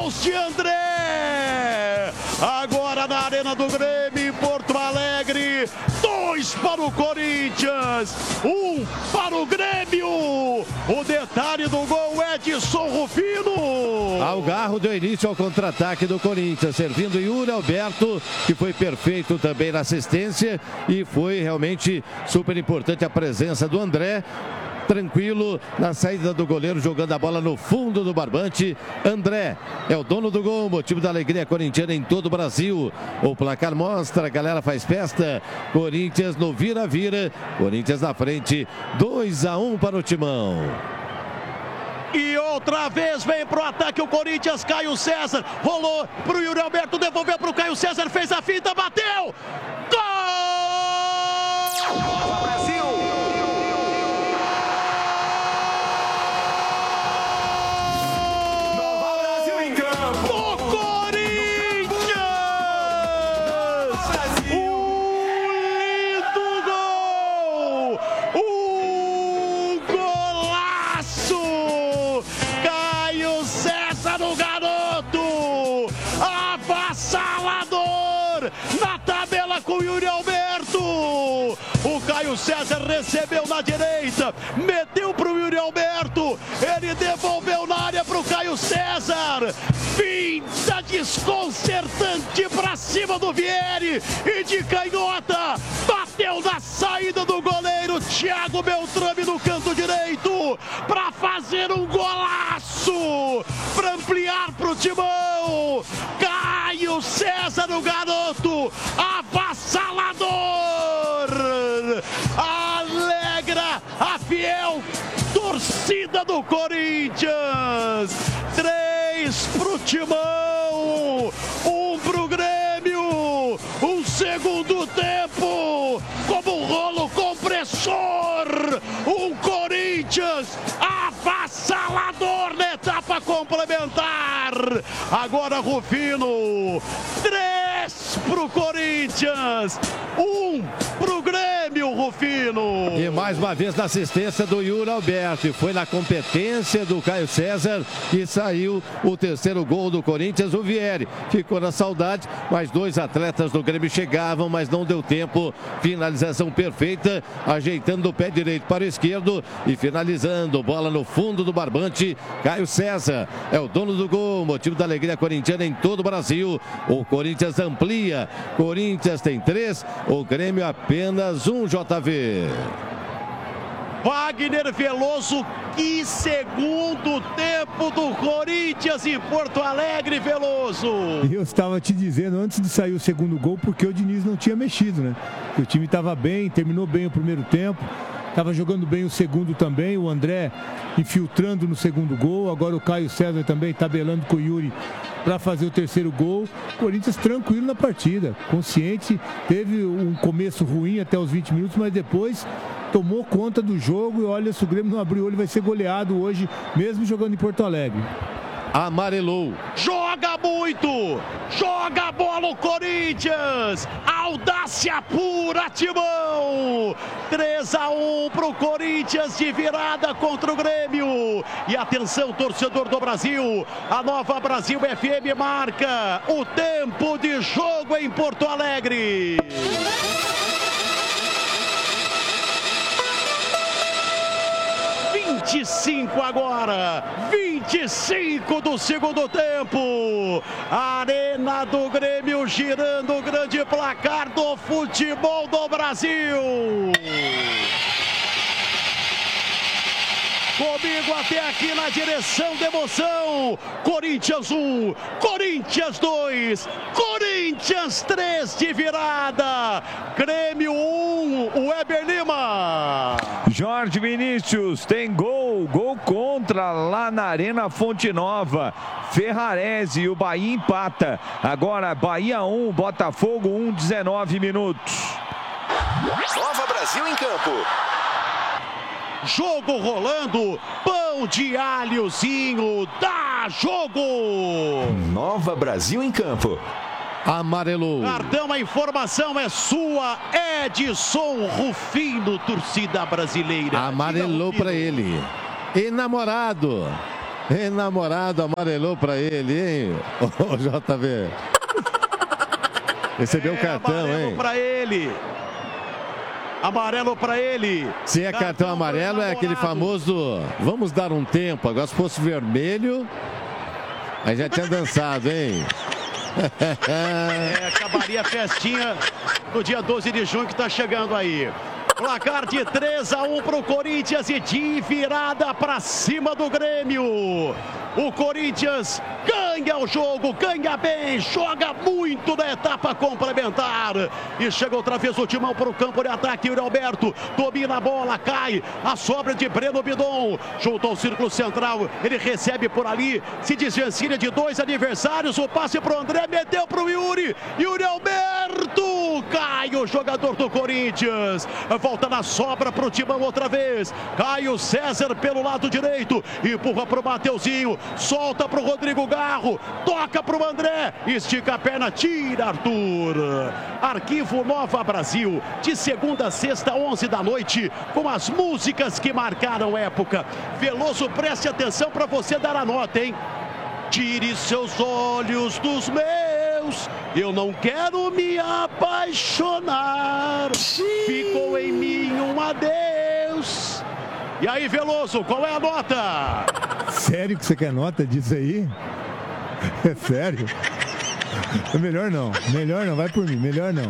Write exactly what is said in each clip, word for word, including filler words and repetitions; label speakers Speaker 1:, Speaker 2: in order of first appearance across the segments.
Speaker 1: gols de André. Agora na Arena do Grêmio, em Porto Alegre. Dois para o Corinthians, um para o Grêmio. O detalhe do gol é de Edson Rufino.
Speaker 2: Algarro deu início ao contra-ataque do Corinthians, servindo Yuri Alberto, que foi perfeito também na assistência. E foi realmente super importante a presença do André. Tranquilo na saída do goleiro, jogando a bola no fundo do barbante. André é o dono do gol, motivo da alegria corintiana em todo o Brasil. O placar mostra, a galera faz festa. Corinthians no vira-vira, Corinthians na frente, dois a um para o Timão.
Speaker 1: E outra vez vem pro ataque o Corinthians, Caio César, rolou pro Yuri Alberto, devolveu pro Caio César, fez a finta, bateu! Gol! Brasil! Na tabela com Yuri Alberto. O Caio César recebeu na direita, meteu pro Yuri Alberto, ele devolveu na área pro Caio César. Finta desconcertante pra cima do Vieri e de canhota bateu na saída do goleiro Thiago Beltrame no canto direito para fazer um golaço, para ampliar pro Timão. Caio César, o garoto, avassalador, alegra a fiel torcida do Corinthians. Três pro Timão, um pro Grêmio, um segundo tempo como um rolo compressor, um Corinthians avassalador na etapa complementar. Agora Rufino, três pro Corinthians, um pro Grêmio, Rufino.
Speaker 2: E mais uma vez na assistência do Yuri Alberto, foi na competência do Caio César que saiu o terceiro gol do Corinthians. O Vieri ficou na saudade, mas dois atletas do Grêmio chegavam, mas não deu tempo. Finalização perfeita, ajeitando o pé direito para o esquerdo e finalizando, bola no fundo do barbante. Caio César é o dono do gol, motivo da alegria corintiana em todo o Brasil. O Corinthians amplia, Corinthians tem três, o Grêmio apenas um. J V.
Speaker 1: Wagner Veloso, que segundo tempo do Corinthians em Porto Alegre, Veloso.
Speaker 3: Eu estava te dizendo antes de sair o segundo gol, porque o Diniz não tinha mexido, né? O time estava bem, terminou bem o primeiro tempo, estava jogando bem o segundo também, o André infiltrando no segundo gol, agora o Caio César também tabelando com o Yuri para fazer o terceiro gol. Corinthians tranquilo na partida, consciente, teve um começo ruim até os vinte minutos, mas depois tomou conta do jogo e olha, se o Grêmio não abrir o olho vai ser goleado hoje, mesmo jogando em Porto Alegre.
Speaker 2: Amarelou.
Speaker 1: Joga muito, joga a bola o Corinthians, audácia pura, Timão. três a um pro Corinthians de virada contra o Grêmio. E atenção, torcedor do Brasil, a Nova Brasil F M marca o tempo de jogo em Porto Alegre. vinte e cinco agora, vinte e cinco do segundo tempo. Arena do Grêmio girando o grande placar do futebol do Brasil. Comigo até aqui na direção da emoção. Corinthians um, Corinthians dois, Corinthians três de virada. Grêmio um, o Weber Lima.
Speaker 4: Jorge Vinícius tem gol, gol contra lá na Arena Fonte Nova. Ferrarese e o Bahia empata. Agora Bahia um, Botafogo um, dezenove minutos.
Speaker 5: Nova Brasil em campo.
Speaker 1: Jogo rolando, pão de alhozinho, dá jogo!
Speaker 5: Nova Brasil em campo.
Speaker 2: Amarelou.
Speaker 1: Cartão, a informação é sua, Edson Rufino, torcida brasileira.
Speaker 2: Amarelou para ele. Enamorado. Enamorado amarelou pra ele, hein? Ô, J V. Recebeu o
Speaker 1: é,
Speaker 2: cartão,
Speaker 1: amarelo
Speaker 2: hein?
Speaker 1: Pra ele. Amarelo pra ele.
Speaker 2: Se é cartão, cartão amarelo, é aquele famoso vamos dar um tempo. Agora, se fosse vermelho, aí já tinha dançado, hein?
Speaker 1: É, acabaria a festinha no dia doze de junho que tá chegando aí. Placar de três a um para o Corinthians e de virada para cima do Grêmio. O Corinthians ganha o jogo, ganha bem, joga muito na etapa complementar. E chega outra vez o Timão para o campo de ataque. O Alberto domina a bola, cai. A sobra de Breno Bidon. Junto ao círculo central, ele recebe por ali. Se desvencilha de dois adversários. O passe para o André, meteu para o Yuri. Yuri Alberto. Cai o jogador do Corinthians. Volta na sobra para o Timão outra vez. Caio César pelo lado direito. Empurra para o Mateuzinho. Solta para o Rodrigo Garro. Toca para o André. Estica a perna. Tira Arthur. Arquivo Nova Brasil. De segunda a sexta, onze da noite. Com as músicas que marcaram época. Veloso, preste atenção para você dar a nota, hein? Tire seus olhos dos meus, eu não quero me apaixonar. Ficou em mim um adeus. E aí, Veloso, qual é a nota?
Speaker 3: Sério que você quer nota disso aí? É sério? Melhor não, melhor não, vai por mim, melhor não.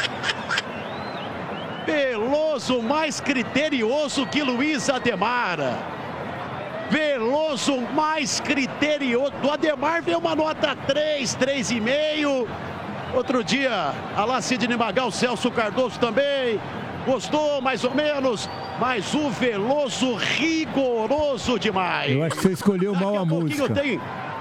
Speaker 1: Veloso mais criterioso que Luiz Ademar. Veloso mais criterioso. Do Ademar veio uma nota três, três e meio. Outro dia, a lá Sidney Magal, Celso Cardoso também. Gostou mais ou menos. Mas o Veloso rigoroso demais.
Speaker 3: Eu acho que você escolheu
Speaker 1: Daqui
Speaker 3: mal a, a música.
Speaker 1: Tem...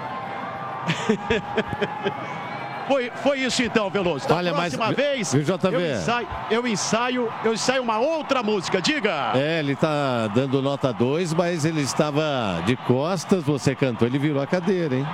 Speaker 1: Foi, foi isso então, Veloso. Da
Speaker 2: Olha,
Speaker 1: próxima
Speaker 2: mas,
Speaker 1: vez,
Speaker 2: viu, J V?
Speaker 1: eu ensaio, eu ensaio, eu ensaio uma outra música, diga.
Speaker 2: É, ele tá dando nota dois, mas ele estava de costas, você cantou, ele virou a cadeira, hein?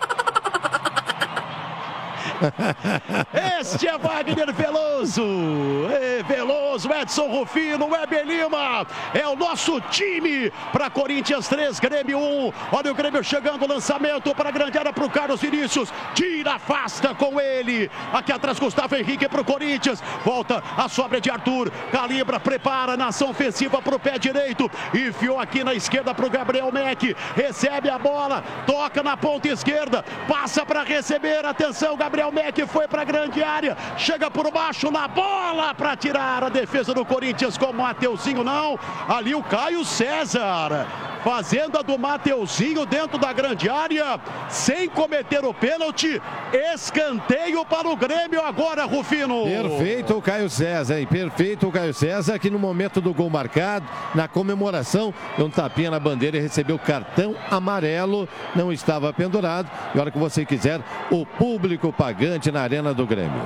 Speaker 1: Este é Wagner Veloso. É Veloso, Edson Rufino, Weber Lima. É o nosso time para Corinthians três, Grêmio um. Olha o Grêmio chegando, lançamento para a grande área para o Carlos Vinícius. Tira, afasta com ele. Aqui atrás, Gustavo Henrique para o Corinthians. Volta a sobra de Arthur. Calibra, prepara na ação ofensiva para o pé direito. Enfiou aqui na esquerda para o Gabriel Meck. Recebe a bola, toca na ponta esquerda. Passa para receber. Atenção, Gabriel Meck foi para a grande área, chega por baixo na bola para tirar a defesa do Corinthians com o Mateuzinho, não, ali o Caio César fazendo a do Mateuzinho dentro da grande área, sem cometer o pênalti. Escanteio para o Grêmio agora, Rufino.
Speaker 2: Perfeito o Caio César, hein? Perfeito o Caio César, que no momento do gol marcado, na comemoração, deu um tapinha na bandeira e recebeu cartão amarelo, não estava pendurado. E a hora que você quiser, o público pagante na Arena do Grêmio.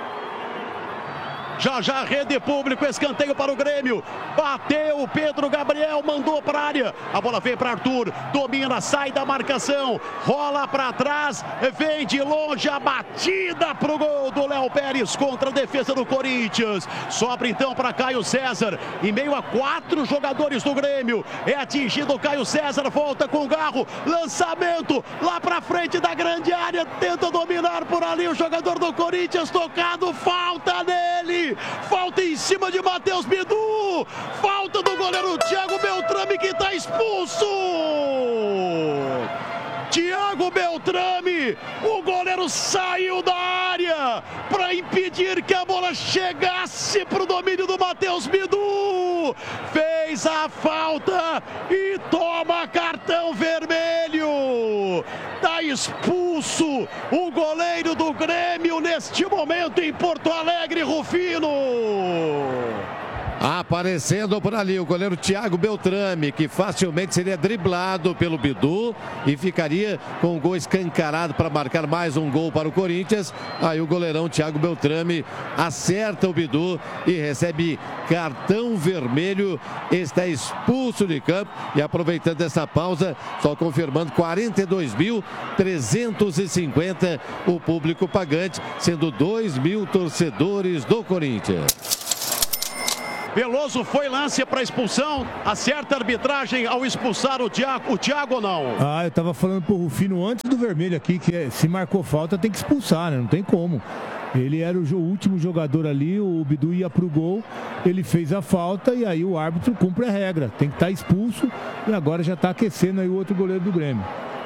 Speaker 1: Já já rede público, escanteio para o Grêmio. Bateu, Pedro Gabriel mandou para a área. A bola vem para Arthur, domina, sai da marcação, rola para trás, vem de longe a batida para o gol do Léo Pérez contra a defesa do Corinthians. Sobra então para Caio César, em meio a quatro jogadores do Grêmio. É atingido o Caio César, volta com o Garro, lançamento lá para frente da grande área, tenta dominar por ali o jogador do Corinthians, tocado, falta nele. Falta em cima de Matheus Bidu. Falta do goleiro Thiago Beltrame, que está expulso. Thiago Beltrame, o goleiro saiu da área para impedir que a bola chegasse para o domínio do Matheus Bidu. Fez a falta e toma cartão vermelho. Está expulso o goleiro do Grêmio neste momento em Porto Alegre, Rufino.
Speaker 2: Aparecendo por ali o goleiro Thiago Beltrame, que facilmente seria driblado pelo Bidu e ficaria com o gol escancarado para marcar mais um gol para o Corinthians. Aí o goleirão Thiago Beltrame acerta o Bidu e recebe cartão vermelho, está expulso de campo. E aproveitando essa pausa, só confirmando, quarenta e dois mil trezentos e cinquenta o público pagante, sendo dois mil torcedores do Corinthians.
Speaker 1: Veloso, foi lance para expulsão. Acerta a arbitragem ao expulsar o Thiago, o Thiago ou não?
Speaker 3: Ah, eu tava falando pro Rufino antes do vermelho aqui, que é, se marcou falta tem que expulsar, né? Não tem como. Ele era o, o último jogador ali, o Bidu ia pro gol, ele fez a falta e aí o árbitro cumpre a regra. Tem que estar expulso e agora já tá aquecendo aí o outro goleiro do Grêmio.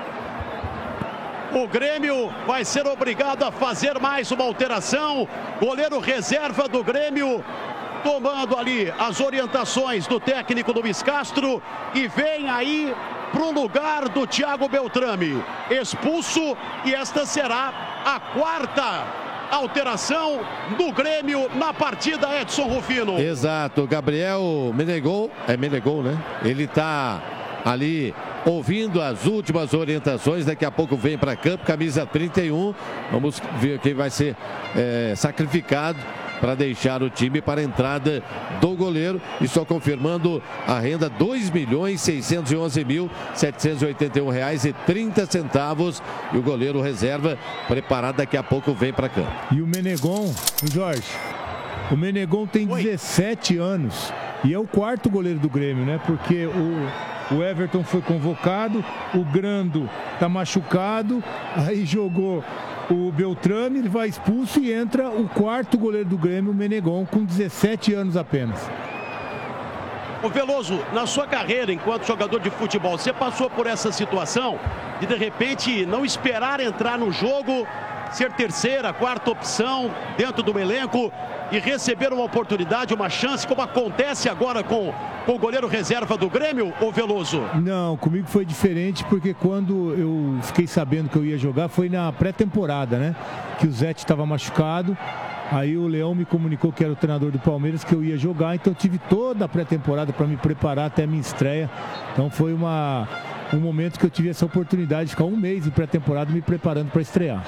Speaker 1: O Grêmio vai ser obrigado a fazer mais uma alteração. Goleiro reserva do Grêmio tomando ali as orientações do técnico Luiz Castro e vem aí pro lugar do Thiago Beltrame, expulso, e esta será a quarta alteração do Grêmio na partida, Edson Rufino.
Speaker 2: Exato, Gabriel Menegol, é Menegol, né? Ele tá ali ouvindo as últimas orientações, daqui a pouco vem para campo, camisa trinta e um, vamos ver quem vai ser é, sacrificado para deixar o time para a entrada do goleiro. E só confirmando a renda, dois milhões seiscentos e onze mil setecentos e oitenta e um reais e trinta centavos. E o goleiro reserva preparado, daqui a pouco vem para campo.
Speaker 3: E o Menegon, o Jorge, o Menegon tem dezessete anos e é o quarto goleiro do Grêmio, né? Porque o, o Everton foi convocado, o Grando tá machucado, aí jogou o Beltrame, ele vai expulso e entra o quarto goleiro do Grêmio, o Menegon, com dezessete anos apenas.
Speaker 1: O Veloso, na sua carreira enquanto jogador de futebol, você passou por essa situação de de repente não esperar entrar no jogo, ser terceira, quarta opção dentro do elenco e receber uma oportunidade, uma chance, como acontece agora com, com o goleiro reserva do Grêmio, ô Veloso?
Speaker 3: Não, comigo foi diferente, porque quando eu fiquei sabendo que eu ia jogar foi na pré-temporada, né? Que o Zete estava machucado, aí o Leão me comunicou, que era o treinador do Palmeiras, que eu ia jogar, então eu tive toda a pré-temporada para me preparar até a minha estreia. Então foi uma, um momento que eu tive essa oportunidade de ficar um mês de pré-temporada me preparando para estrear.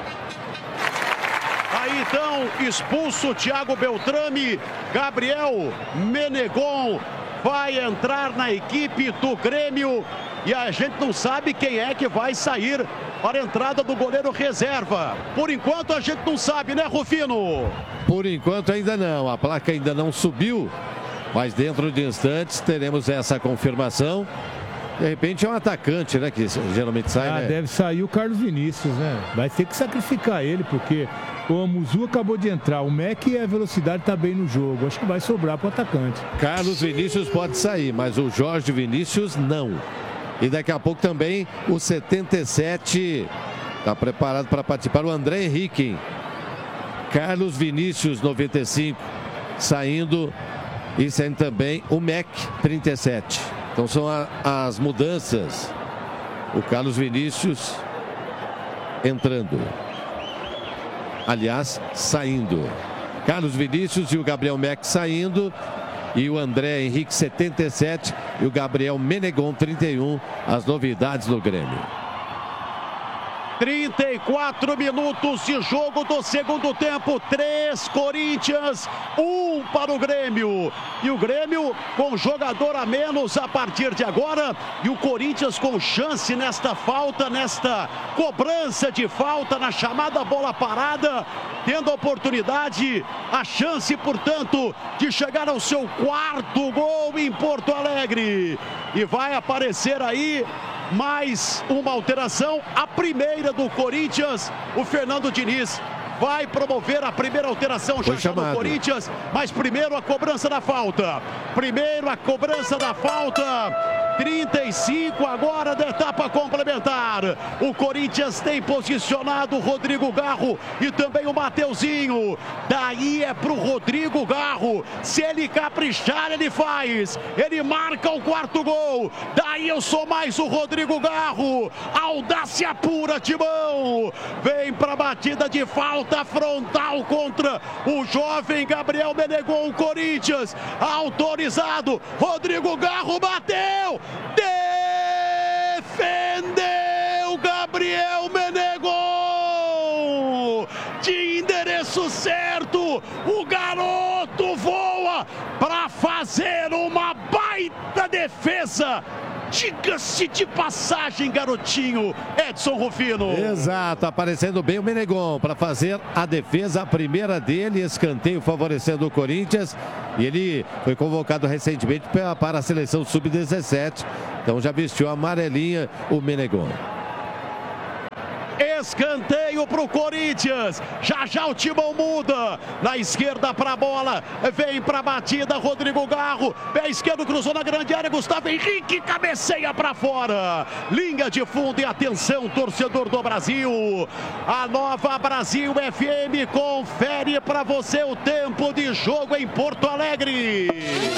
Speaker 1: Então, expulso Thiago Beltrame, Gabriel Menegon vai entrar na equipe do Grêmio e a gente não sabe quem é que vai sair para a entrada do goleiro reserva. Por enquanto a gente não sabe, né, Rufino?
Speaker 2: Por enquanto ainda não, a placa ainda não subiu, mas dentro de instantes teremos essa confirmação. De repente é um atacante, né, que geralmente sai,
Speaker 3: ah,
Speaker 2: né?
Speaker 3: Deve sair o Carlos Vinícius, né? Vai ter que sacrificar ele, porque o Amuzu acabou de entrar. O Mac e a velocidade tá bem no jogo. Acho que vai sobrar para o atacante.
Speaker 2: Carlos Vinícius pode sair, mas o Jorge Vinícius não. E daqui a pouco também o setenta e sete está preparado para participar, o André Henrique. Carlos Vinícius, noventa e cinco, saindo. E saindo também o Mac, trinta e sete. Então são a, as mudanças. O Carlos Vinícius entrando. Aliás, saindo. Carlos Vinícius e o Gabriel Mac saindo. E o André Henrique, setenta e sete. E o Gabriel Menegon, trinta e um. As novidades do Grêmio.
Speaker 1: trinta e quatro minutos de jogo do segundo tempo. três Corinthians, um para o Grêmio. E o Grêmio com jogador a menos a partir de agora. E o Corinthians com chance nesta falta, nesta cobrança de falta, na chamada bola parada. Tendo a oportunidade, a chance, portanto, de chegar ao seu quarto gol em Porto Alegre. E vai aparecer aí mais uma alteração, a primeira do Corinthians. O Fernando Diniz vai promover a primeira alteração já, já no Corinthians, mas primeiro a cobrança da falta. Primeiro a cobrança da falta. trinta e cinco agora da etapa complementar. O Corinthians tem posicionado o Rodrigo Garro e também o Mateuzinho. Daí é pro Rodrigo Garro. Se ele caprichar, ele faz. Ele marca o quarto gol. Daí eu sou mais o Rodrigo Garro. Audácia pura, Timão. Vem pra batida de falta frontal contra o jovem Gabriel Menegon. Corinthians autorizado. Rodrigo Garro bateu. Defendeu Gabriel Menegon. De endereço certo. O garoto voa para fazer uma baita defesa. Diga-se de passagem, garotinho, Edson Rufino.
Speaker 2: Exato, aparecendo bem o Menegon para fazer a defesa, a primeira dele, escanteio favorecendo o Corinthians. E ele foi convocado recentemente para a seleção sub dezessete, então já vestiu a amarelinha o Menegon.
Speaker 1: Escanteio para o Corinthians. Já já o timão muda. Na esquerda para a bola. Vem para a batida. Rodrigo Garro. Pé esquerdo cruzou na grande área. Gustavo Henrique cabeceia para fora. Linha de fundo e atenção, torcedor do Brasil. A Nova Brasil F M confere para você o tempo de jogo em Porto Alegre.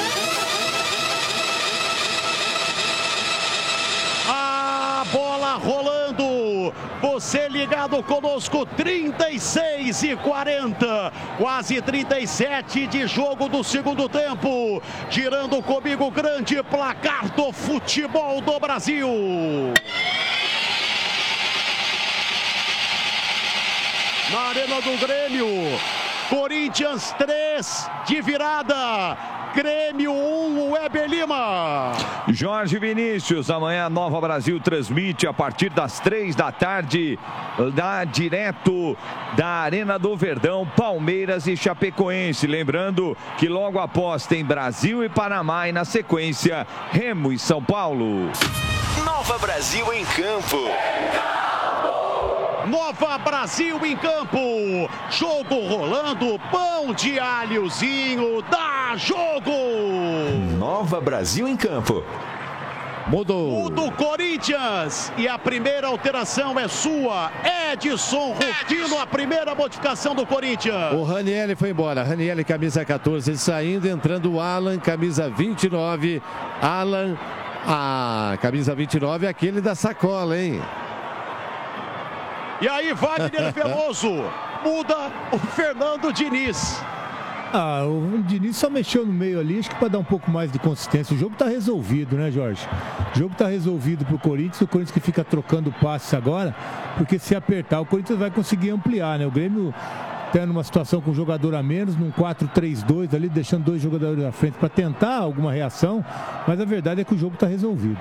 Speaker 1: A bola rolando. Você ligado conosco, trinta e seis e quarenta, quase trinta e sete de jogo do segundo tempo. Girando comigo o grande placar do futebol do Brasil. Na Arena do Grêmio, Corinthians três de virada. Grêmio um, Weber Lima.
Speaker 4: Jorge Vinícius, amanhã a Nova Brasil transmite a partir das três da tarde, lá direto da Arena do Verdão, Palmeiras e Chapecoense. Lembrando que logo após tem Brasil e Panamá e na sequência Remo e São Paulo.
Speaker 5: Nova Brasil em campo.
Speaker 1: Nova Brasil em campo, jogo rolando, pão de alhozinho, dá jogo!
Speaker 5: Nova Brasil em campo.
Speaker 2: Mudou.
Speaker 1: Muda o Corinthians e a primeira alteração é sua, Edson Rufino, a primeira modificação do Corinthians.
Speaker 2: O Ranieri foi embora, Ranieri camisa quatorze saindo, entrando o Alan, camisa vinte e nove, Alan, a camisa vinte e nove, aquele da sacola, hein?
Speaker 1: E aí, Wagner Veloso, muda o Fernando Diniz.
Speaker 3: Ah, o Diniz só mexeu no meio ali, acho que para dar um pouco mais de consistência. O jogo está resolvido, né, Jorge? O jogo está resolvido para o Corinthians, o Corinthians que fica trocando passes agora, porque se apertar, o Corinthians vai conseguir ampliar, né? O Grêmio está numa situação com um jogador a menos, num quatro três dois ali, deixando dois jogadores à frente para tentar alguma reação, mas a verdade é que o jogo está resolvido.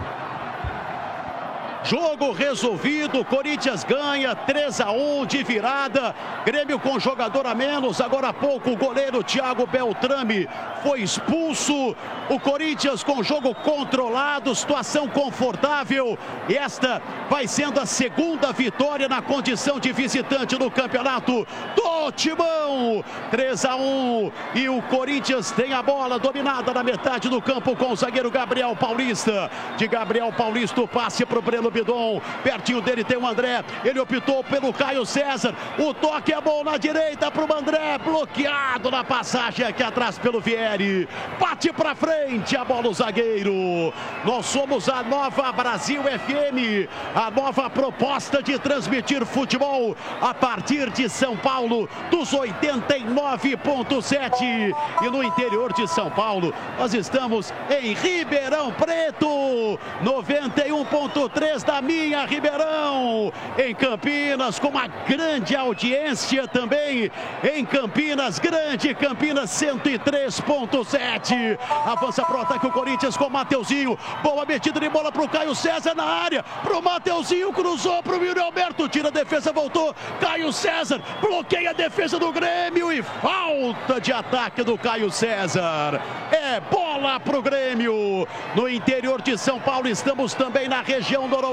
Speaker 1: Jogo resolvido, Corinthians ganha três a um de virada. Grêmio com jogador a menos. Agora há pouco o goleiro Thiago Beltrame foi expulso. O Corinthians com jogo controlado, situação confortável. E esta vai sendo a segunda vitória na condição de visitante no campeonato do Timão. três a um e o Corinthians tem a bola dominada na metade do campo com o zagueiro Gabriel Paulista. De Gabriel Paulista o passe para o Breno Bidon, pertinho dele tem o André, ele optou pelo Caio César, o toque é bom na direita para o André, bloqueado na passagem aqui atrás pelo Vieri, bate para frente a bola o zagueiro. Nós somos a Nova Brasil F M, a nova proposta de transmitir futebol a partir de São Paulo, dos oitenta e nove ponto sete, e no interior de São Paulo nós estamos em Ribeirão Preto, noventa e um ponto três da minha Ribeirão, em Campinas com uma grande audiência também, em Campinas, grande Campinas cento e três ponto sete, avança pro ataque o Corinthians com o Mateuzinho, boa metida de bola pro Caio César na área, pro Mateuzinho, cruzou pro Yuri Alberto, tira a defesa, voltou, Caio César, bloqueia a defesa do Grêmio e falta de ataque do Caio César, é bola pro Grêmio, no interior de São Paulo estamos também na região noroeste,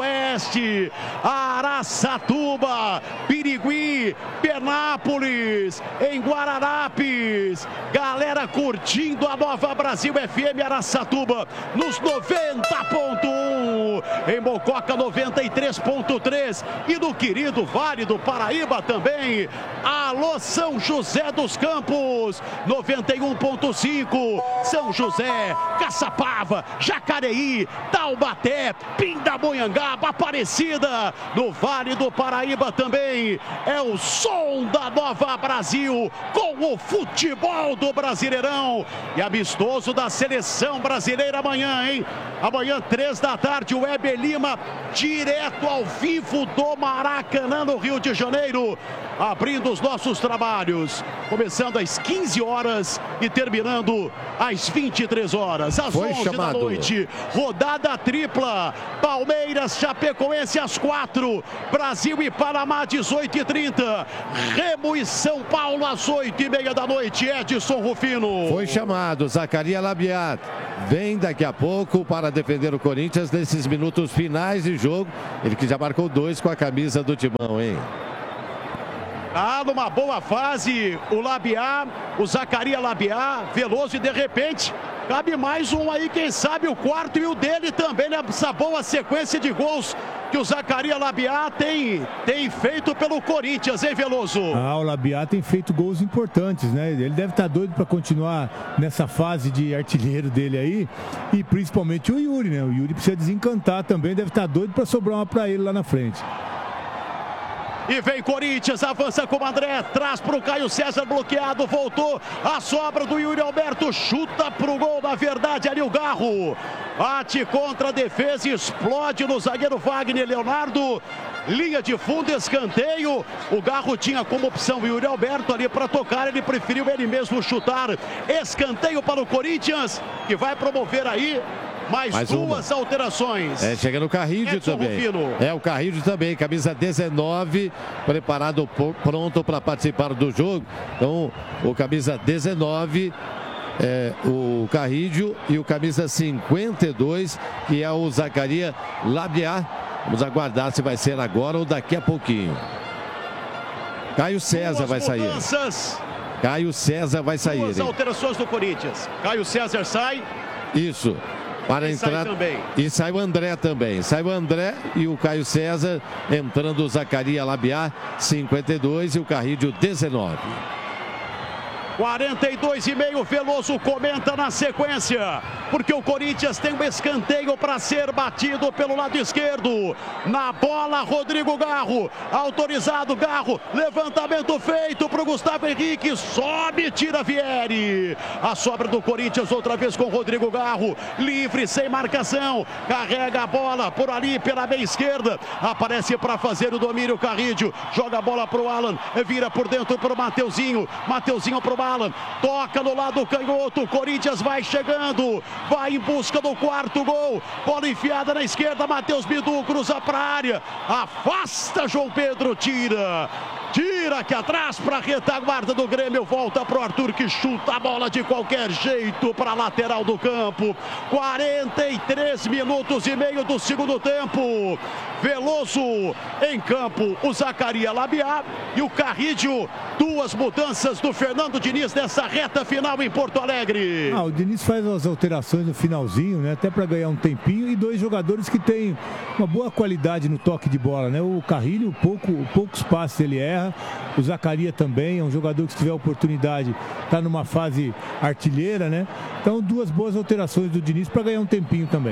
Speaker 1: Araçatuba, Birigui, Penápolis, em Guararapes, galera curtindo a Nova Brasil F M Araçatuba, nos noventa ponto um, em Mococa noventa e três ponto três e no querido Vale do Paraíba também, alô São José dos Campos, noventa e um ponto cinco, São José, Caçapava, Jacareí, Taubaté, Pindamonhangaba, Aparecida, no Vale do Paraíba também, é o som da Nova Brasil, com o futebol do Brasileirão, e amistoso da Seleção Brasileira amanhã, hein? Amanhã, três da tarde, o Weber Lima, direto ao vivo do Maracanã, no Rio de Janeiro, abrindo os nossos trabalhos, começando às quinze horas e terminando às vinte e três horas, às
Speaker 2: Foi
Speaker 1: onze
Speaker 2: chamado.
Speaker 1: da noite. Rodada tripla, Palmeiras, Chapecoense às quatro, Brasil e Panamá dezoito e trinta, Remo e São Paulo às oito e meia da noite. Edson Rufino.
Speaker 2: Foi chamado Zacarias Labiat. Vem daqui a pouco para defender o Corinthians nesses minutos finais de jogo. Ele que já marcou dois com a camisa do Timão, hein?
Speaker 1: Ah, numa boa fase, o Labiá, o Zacarias Labiá, Veloso, e de repente cabe mais um aí, quem sabe o quarto, e o dele também, nessa boa sequência de gols que o Zacarias Labiá tem, tem feito pelo Corinthians, hein, Veloso?
Speaker 3: Ah, o Labiá tem feito gols importantes, né? Ele deve estar doido para continuar nessa fase de artilheiro dele aí, e principalmente o Yuri, né? O Yuri precisa desencantar também, deve estar doido para sobrar uma para ele lá na frente.
Speaker 1: E vem Corinthians, avança com o André, traz para o Caio César, bloqueado, voltou, a sobra do Yuri Alberto, chuta para o gol, na verdade, ali o Garro. Bate contra a defesa, explode no zagueiro Wagner Leonardo. Linha de fundo, escanteio. O Garro tinha como opção o Yuri Alberto ali para tocar, ele preferiu ele mesmo chutar. Escanteio para o Corinthians, que vai promover aí mais, mais duas uma. alterações.
Speaker 2: É, chega no Carrillo também. Rufino. É, o Carrillo também, camisa dezenove, preparado, pronto para participar do jogo. Então, o camisa dezenove, é, o Carrillo, e o camisa cinquenta e dois, que é o Zacarias Labiá. Vamos aguardar se vai ser agora ou daqui a pouquinho. Caio César
Speaker 1: duas
Speaker 2: vai sair.
Speaker 1: Mudanças.
Speaker 2: Caio César vai sair.
Speaker 1: Duas alterações do Corinthians. Caio César sai.
Speaker 2: Isso. Para
Speaker 1: e
Speaker 2: entrar
Speaker 1: sai também.
Speaker 2: E sai o André também. Sai o André e o Caio César, entrando o Zacarias Labiá, cinquenta e dois, e o Carrillo, dezenove.
Speaker 1: quarenta e dois e meio, Veloso comenta na sequência, porque o Corinthians tem um escanteio para ser batido pelo lado esquerdo. Na bola, Rodrigo Garro, autorizado, Garro, levantamento feito para o Gustavo Henrique, sobe, tira Vieri. A sobra do Corinthians outra vez com Rodrigo Garro, livre, sem marcação, carrega a bola por ali, pela meia esquerda, aparece para fazer o domínio, Carrillo, joga a bola para o Alan, vira por dentro para o Mateuzinho, Mateuzinho para o Alan, toca no lado canhoto, o Corinthians vai chegando, vai em busca do quarto gol, bola enfiada na esquerda, Matheus Bidu cruza para a área, afasta João Pedro, tira, tira aqui atrás para a retaguarda do Grêmio, volta para o Arthur, que chuta a bola de qualquer jeito para a lateral do campo. Quarenta e três minutos e meio do segundo tempo, Veloso em campo, o Zacarias Labiá e o Carrillo. Duas mudanças do Fernando Diniz nessa reta final em Porto Alegre.
Speaker 3: Ah, o Diniz faz as alterações no finalzinho, né? Até para ganhar um tempinho, e dois jogadores que têm uma boa qualidade no toque de bola, né? O Carrillo, pouco, poucos passes ele erra. O Zacarias também é um jogador que, se tiver oportunidade, está numa fase artilheira, né? Então, duas boas alterações do Diniz para ganhar um tempinho também.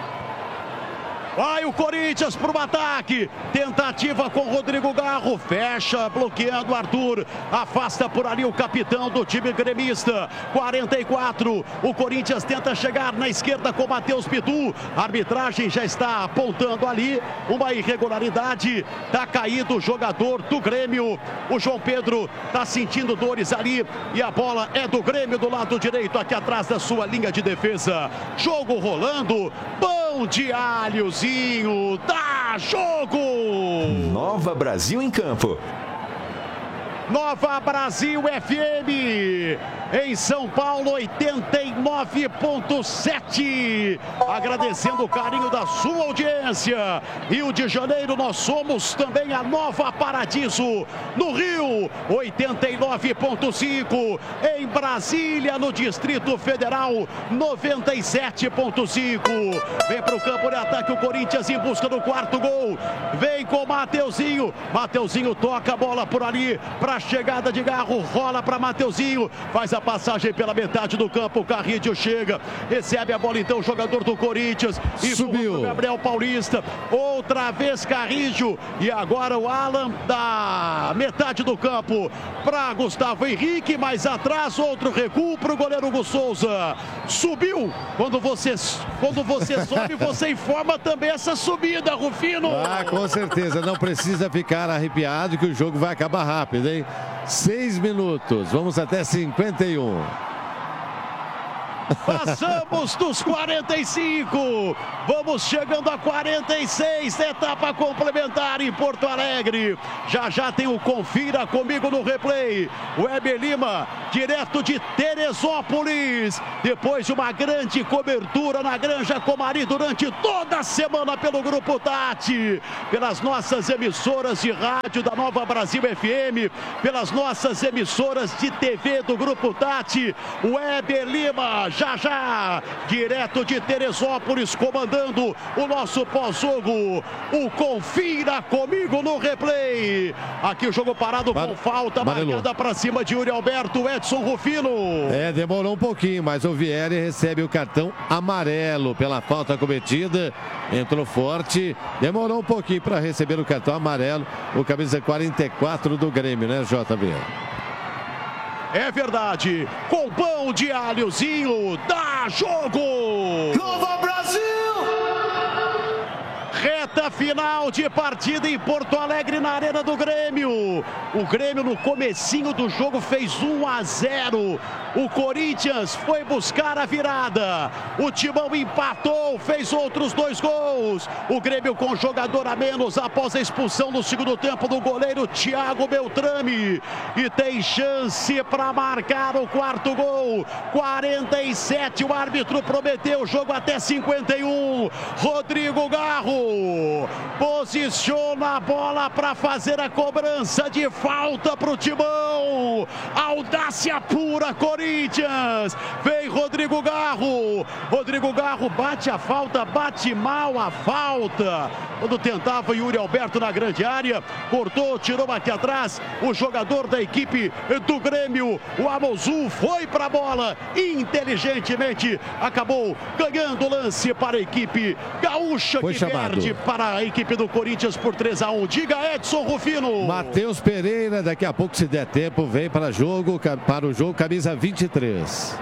Speaker 1: Vai o Corinthians para o ataque, tentativa com Rodrigo Garro, fecha, bloqueando o Arthur, afasta por ali o capitão do time gremista. Quarenta e quatro, o Corinthians tenta chegar na esquerda com Matheus Bidu, a arbitragem já está apontando ali uma irregularidade, tá caído o jogador do Grêmio, o João Pedro tá sentindo dores ali, e a bola é do Grêmio do lado direito, aqui atrás da sua linha de defesa. Jogo rolando, pão de alhos, dá jogo!
Speaker 5: Nova Brasil em campo.
Speaker 1: Nova Brasil F M, em São Paulo, oitenta e nove ponto sete. Agradecendo o carinho da sua audiência. Rio de Janeiro, nós somos também a Nova Paradiso. No Rio, oitenta e nove ponto cinco. Em Brasília, no Distrito Federal, noventa e sete ponto cinco. Vem para o campo de ataque o Corinthians em busca do quarto gol. Vem com Mateuzinho. Mateuzinho toca a bola por ali para chegada de Garro, rola para Mateuzinho, faz a a passagem pela metade do campo. O Carrillo chega, recebe a bola então o jogador do Corinthians. E
Speaker 2: subiu.
Speaker 1: Gabriel Paulista, outra vez Carrillo. E agora o Alan da metade do campo para Gustavo Henrique. Mais atrás, outro recuo para o goleiro Hugo Souza. Subiu. Quando você, quando você sobe, você informa também essa subida, Rufino.
Speaker 2: Ah, com certeza. Não precisa ficar arrepiado que o jogo vai acabar rápido, hein? Seis minutos. Vamos até cinquenta e um.
Speaker 1: Passamos dos quarenta e cinco, vamos chegando a quarenta e seis, etapa complementar em Porto Alegre. Já já tem o Confira Comigo no replay. O Weber Lima, direto de Teresópolis, depois de uma grande cobertura na Granja Comari durante toda a semana pelo Grupo Tati, pelas nossas emissoras de rádio da Nova Brasil F M, pelas nossas emissoras de T V do Grupo Tati. O Weber Lima, já já, direto de Teresópolis, comandando o nosso pós-jogo. O Confira Comigo no replay. Aqui o jogo parado com falta marcada para cima de Yuri Alberto. Edson Rufino.
Speaker 2: É, demorou um pouquinho, mas o Vieri recebe o cartão amarelo pela falta cometida. Entrou forte, demorou um pouquinho para receber o cartão amarelo. O camisa quarenta e quatro do Grêmio, né, J B?
Speaker 1: É verdade, com pão de alhozinho, dá jogo!
Speaker 5: Nova Brasil!
Speaker 1: Reta final de partida em Porto Alegre, na Arena do Grêmio. O Grêmio no comecinho do jogo fez um a zero. O Corinthians foi buscar a virada. O Timão empatou, fez outros dois gols. O Grêmio com jogador a menos após a expulsão no segundo tempo do goleiro Thiago Beltrame. E tem chance para marcar o quarto gol. quarenta e sete, o árbitro prometeu o jogo até cinquenta e um. Rodrigo Garro posiciona a bola para fazer a cobrança de falta para o Timão. Audácia pura, Corinthians. Vem Rodrigo Garro. Rodrigo Garro bate a falta, bate mal a falta. Quando tentava Yuri Alberto na grande área, cortou, tirou aqui atrás. O jogador da equipe do Grêmio, o Amozu, foi para a bola. Inteligentemente acabou ganhando o lance para a equipe gaúcha,
Speaker 2: foi
Speaker 1: que
Speaker 2: chamado.
Speaker 1: perde para a equipe do Corinthians por três a um. Diga, Edson Rufino.
Speaker 2: Matheus Pereira, daqui a pouco, se der tempo, vem para, jogo, para o jogo, camisa vinte e três.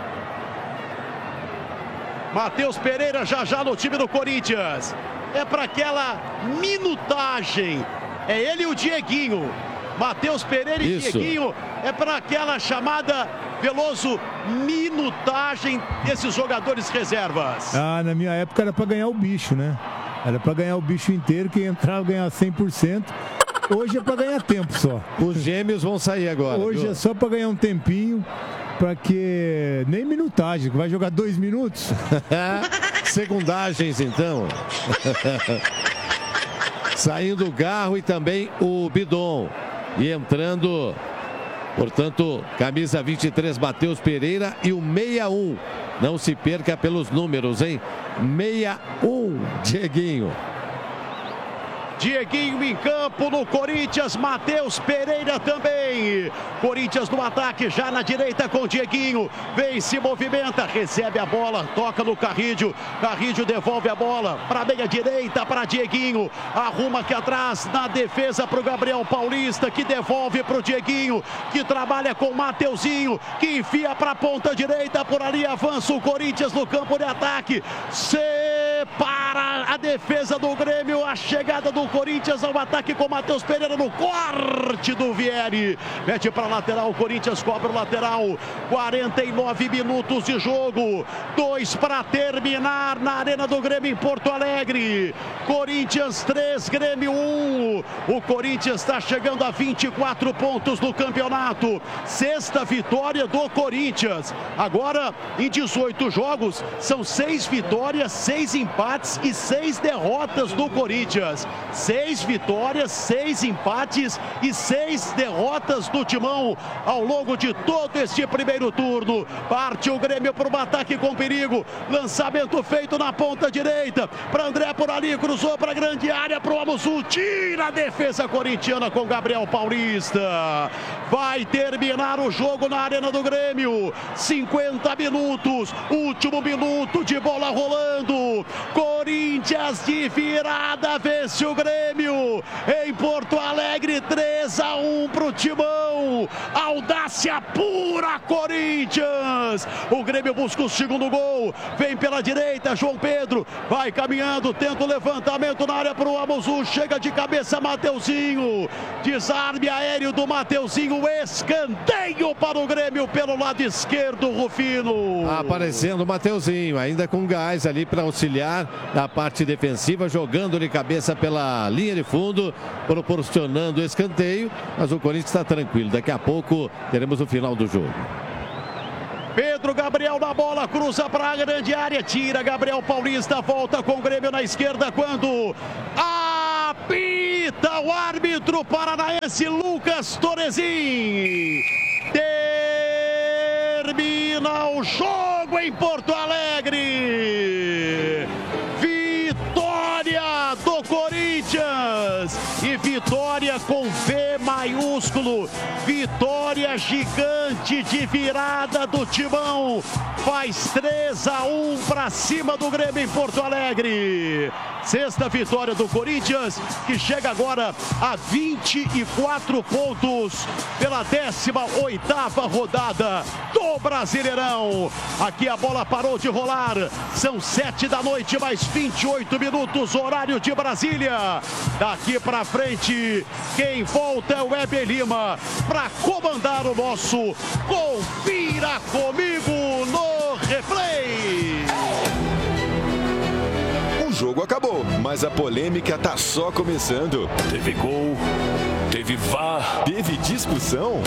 Speaker 1: Matheus Pereira já já no time do Corinthians. É para aquela minutagem. É ele e o Dieguinho. Matheus Pereira e
Speaker 2: Isso.
Speaker 1: Dieguinho é para aquela chamada, Veloso, minutagem desses jogadores reservas.
Speaker 3: Ah, na minha época era para ganhar o bicho, né? Era para ganhar o bicho inteiro, quem entrava ganhar cem por cento. Hoje é para ganhar tempo só.
Speaker 2: Os gêmeos vão sair agora.
Speaker 3: Hoje
Speaker 2: viu?
Speaker 3: é só para ganhar um tempinho, para que nem minutagem, vai jogar dois minutos.
Speaker 2: Segundagens, então. Saindo o Garro e também o Bidon. E entrando, portanto, camisa vinte e três, Matheus Pereira, e o sessenta e um. Não se perca pelos números, hein? sessenta e um, Dieguinho.
Speaker 1: Dieguinho em campo no Corinthians, Matheus Pereira também. Corinthians no ataque, já na direita com Dieguinho. Vem, se movimenta, recebe a bola, toca no Carrillo. Carrillo devolve a bola para a meia direita, para Dieguinho. Arruma aqui atrás na defesa para o Gabriel Paulista, que devolve para o Dieguinho, que trabalha com o Mateuzinho, que enfia para a ponta direita. Por ali avança o Corinthians no campo de ataque. Separa a defesa do Grêmio, a chegada do Corinthians ao ataque com Matheus Pereira no corte do Vieri. Mete para lateral, o Corinthians cobra o lateral. quarenta e nove minutos de jogo. Dois para terminar na Arena do Grêmio em Porto Alegre. Corinthians três, Grêmio um. O Corinthians está chegando a vinte e quatro pontos no campeonato. Sexta vitória do Corinthians. Agora, em dezoito jogos, são seis vitórias, seis empates e seis seis derrotas do Corinthians. Seis vitórias, seis empates e seis derrotas do Timão ao longo de todo este primeiro turno. Parte o Grêmio para o ataque com perigo. Lançamento feito na ponta direita. Para André por ali, cruzou para a grande área para o Amusul. Tira a defesa corintiana com Gabriel Paulista. Vai terminar o jogo na Arena do Grêmio. cinquenta minutos. Último minuto de bola rolando. Corinthians de virada vence o Grêmio. Em Porto Alegre, três a um para o Timão. Audácia pura, Corinthians. O Grêmio busca o segundo gol. Vem pela direita, João Pedro. Vai caminhando, tenta o levantamento na área para o Amusul. Chega de cabeça, Mateuzinho. Desarme aéreo do Mateuzinho. Escanteio para o Grêmio pelo lado esquerdo, Rufino.
Speaker 2: Aparecendo o Mateuzinho, ainda com gás ali para auxiliar na parte defensiva, jogando de cabeça pela linha de fundo, proporcionando escanteio. Mas o Corinthians está tranquilo. Daqui a pouco teremos o final do jogo.
Speaker 1: Pedro Gabriel na bola, cruza para a grande área, tira Gabriel Paulista, volta com o Grêmio na esquerda quando apita o árbitro paranaense Lucas Torezin. Termina o jogo em Porto Alegre. Vitória do Corinthians e vitória com V maiúsculo. Vitória gigante de virada do Timão. Faz três a um para cima do Grêmio em Porto Alegre. Sexta vitória do Corinthians, que chega agora a vinte e quatro pontos pela décima oitava rodada do Brasileirão. Aqui a bola parou de rolar. São sete da noite, mais vinte e oito minutos, horário de Brasília. Daqui para frente, quem volta é o Weber Lima para comandar o nosso Confira Comigo no Replay.
Speaker 6: O jogo acabou, mas a polêmica tá só começando.
Speaker 5: Teve gol, teve V A R.
Speaker 6: Teve discussão?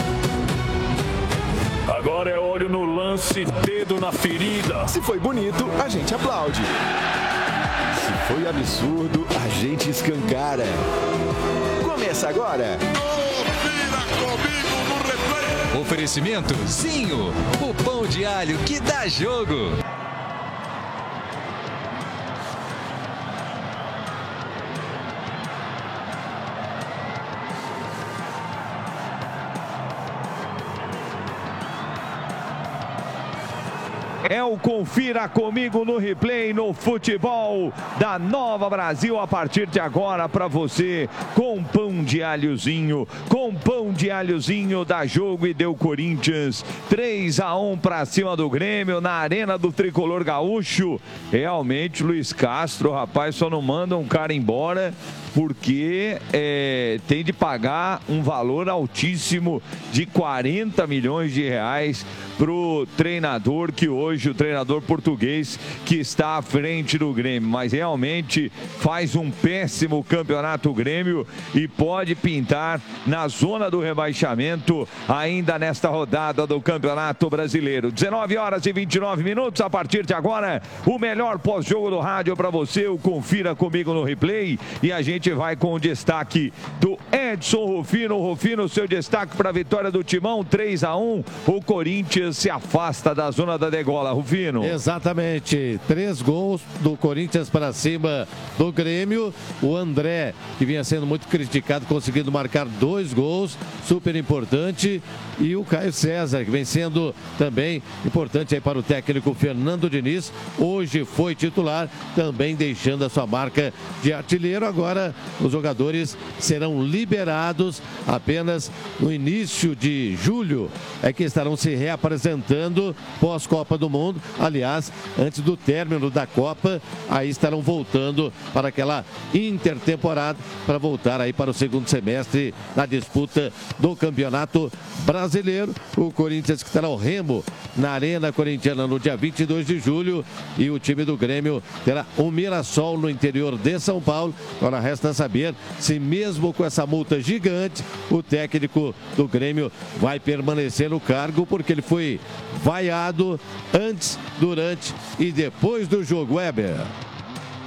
Speaker 5: Agora é olho no lance, dedo na ferida.
Speaker 6: Se foi bonito, a gente aplaude. Se foi absurdo, a gente escancara. Começa agora.
Speaker 5: Confira Comigo no Replay.
Speaker 7: Oferecimento Zinho, o pão de alho que dá jogo.
Speaker 4: É o Confira Comigo no Replay, no futebol da Nova Brasil, a partir de agora para você, com pão de alhozinho, com pão de alhozinho, dá jogo e deu Corinthians, três a um para cima do Grêmio, na Arena do Tricolor Gaúcho. Realmente, Luiz Castro, rapaz, só não manda um cara embora, porque é, tem de pagar um valor altíssimo de quarenta milhões de reais para o treinador, que hoje, o treinador português, que está à frente do Grêmio, mas realmente faz um péssimo campeonato Grêmio e pode pintar na zona do rebaixamento ainda nesta rodada do Campeonato Brasileiro. dezenove horas e vinte e nove minutos, a partir de agora, o melhor pós-jogo do rádio para você, o Confira Comigo no Replay, e a gente vai com o destaque do Edson Rufino. Rufino, seu destaque para a vitória do Timão, três a um, o Corinthians se afasta da zona da degola, Rufino.
Speaker 2: Exatamente, três gols do Corinthians para cima do Grêmio. O André, que vinha sendo muito criticado, conseguindo marcar dois gols, super importante. E o Caio César, que vem sendo também importante aí para o técnico Fernando Diniz. Hoje foi titular, também deixando a sua marca de artilheiro. Agora os jogadores serão liberados apenas no início de julho. É que estarão se reapresentando pós-Copa do Mundo. Aliás, antes do término da Copa, aí estarão voltando para aquela intertemporada, para voltar aí para o segundo semestre na disputa do Campeonato Brasileiro. O Corinthians que estará ao Remo na Arena Corintiana no dia vinte e dois de julho, e o time do Grêmio terá o Mirassol no interior de São Paulo. Agora resta saber se mesmo com essa multa gigante, o técnico do Grêmio vai permanecer no cargo, porque ele foi vaiado antes, durante e depois do jogo. Weber.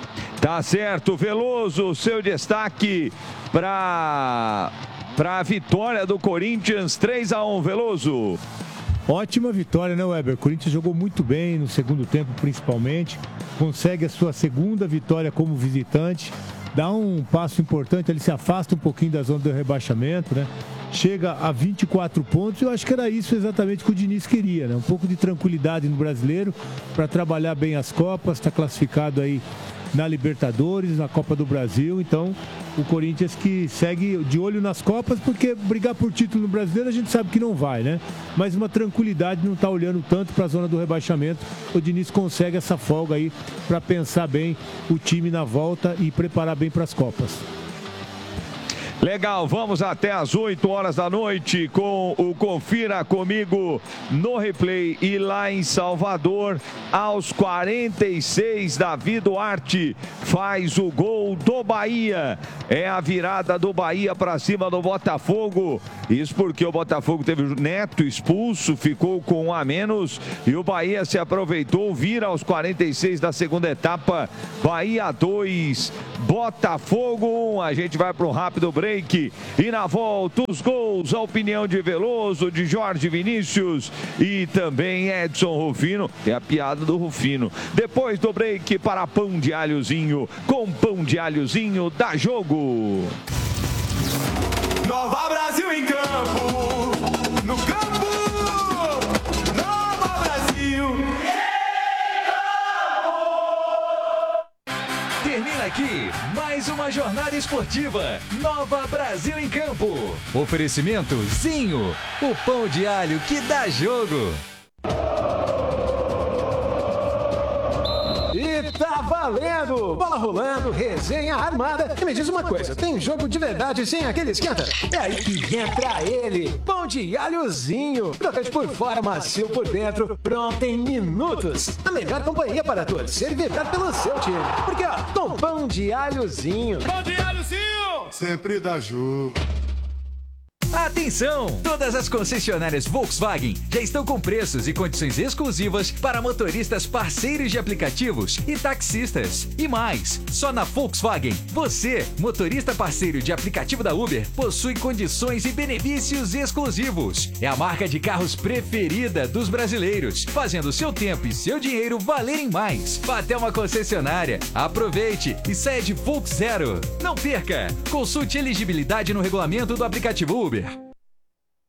Speaker 4: Tá certo, Veloso, seu destaque para para a vitória do Corinthians, três a um, Veloso.
Speaker 3: Ótima vitória, né, Weber? O Corinthians jogou muito bem no segundo tempo, principalmente. Consegue a sua segunda vitória como visitante. Dá um passo importante, ele se afasta um pouquinho da zona do rebaixamento, né? Chega a vinte e quatro pontos. Eu acho que era isso exatamente que o Diniz queria, né? Um pouco de tranquilidade no Brasileiro para trabalhar bem as Copas. Está classificado aí na Libertadores, na Copa do Brasil. Então, o Corinthians que segue de olho nas Copas, porque brigar por título no Brasileiro a gente sabe que não vai, né? Mas uma tranquilidade, não está olhando tanto para a zona do rebaixamento. O Diniz consegue essa folga aí para pensar bem o time na volta e preparar bem para as Copas.
Speaker 4: Legal, vamos até às oito horas da noite com o Confira Comigo no Replay. E lá em Salvador, aos quarenta e seis, Davi Duarte faz o gol do Bahia. É a virada do Bahia para cima do Botafogo. Isso porque o Botafogo teve o Neto expulso, ficou com um a menos e o Bahia se aproveitou, vira aos quarenta e seis da segunda etapa. Bahia dois, Botafogo um. A gente vai para um rápido break. E na volta, os gols, a opinião de Veloso, de Jorge Vinícius e também Edson Rufino. Tem a piada do Rufino. Depois do break, para Pão de Alhozinho. Com Pão de Alhozinho, dá jogo.
Speaker 8: Nova Brasil em campo. No campo. Nova Brasil.
Speaker 7: Termina aqui mais uma jornada esportiva. Nova Brasil em Campo. Oferecimento Zinho, o pão de alho que dá jogo.
Speaker 9: E tá valendo! Bola rolando, resenha armada. E me diz uma coisa, tem jogo de verdade sem aquele esquenta? É aí que entra ele, Pão de Alhozinho. Crocante por fora, macio por dentro, pronto em minutos. A melhor companhia para torcer e vibrar pelo seu time. Porque, ó, com Pão de Alhozinho.
Speaker 8: Pão de Alhozinho!
Speaker 5: Sempre dá jogo.
Speaker 7: Atenção! Todas as concessionárias Volkswagen já estão com preços e condições exclusivas para motoristas parceiros de aplicativos e taxistas. E mais, só na Volkswagen, você, motorista parceiro de aplicativo da Uber, possui condições e benefícios exclusivos. É a marca de carros preferida dos brasileiros, fazendo seu tempo e seu dinheiro valerem mais. Vá até uma concessionária, aproveite e saia de Volks Zero. Não perca! Consulte elegibilidade no regulamento do aplicativo Uber.